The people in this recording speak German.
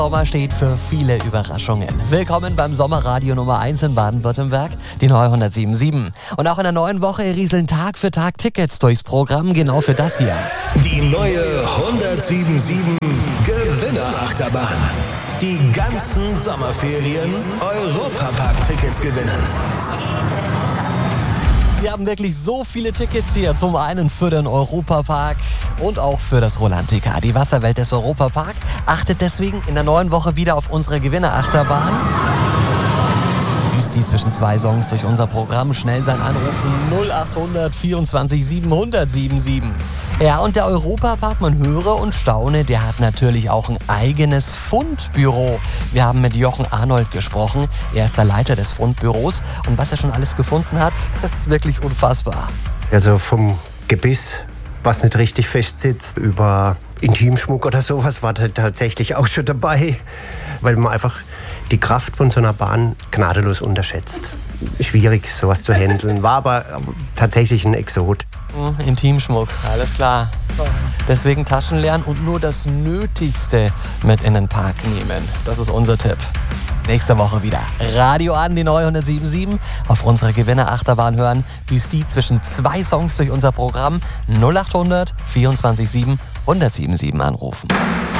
Sommer steht für viele Überraschungen. Willkommen beim Sommerradio Nummer 1 in Baden-Württemberg, die neue 107.7. Und auch in der neuen Woche rieseln Tag für Tag Tickets durchs Programm, genau für das hier. Die neue 107.7 Gewinnerachterbahn. Die ganzen Sommerferien Europapark-Tickets gewinnen. Wir haben wirklich so viele Tickets hier. Zum einen für den Europapark und auch für das Rolantica. Die Wasserwelt des Europapark achtet deswegen in der neuen Woche wieder auf unsere Gewinnerachterbahn. Die zwischen zwei Songs durch unser Programm. Schnell sein Anrufen 0800 24 700 77. Ja, und der Europapark, man höre und staune, der hat natürlich auch ein eigenes Fundbüro. Wir haben mit Jochen Arnold gesprochen. Er ist der Leiter des Fundbüros. Und was er schon alles gefunden hat, das ist wirklich unfassbar. Also vom Gebiss, was nicht richtig fest sitzt, über Intimschmuck oder sowas, war tatsächlich auch schon dabei. Weil man einfach die Kraft von so einer Bahn gnadenlos unterschätzt. Schwierig, sowas zu handeln. War aber tatsächlich ein Exot. Intimschmuck, alles klar. Deswegen Taschen leeren und nur das Nötigste mit in den Park nehmen. Das ist unser Tipp. Nächste Woche wieder Radio an, die neue 107.7. Auf unserer Gewinnerachterbahn hören. Büßt die zwischen zwei Songs durch unser Programm 0800 24 7 177 anrufen.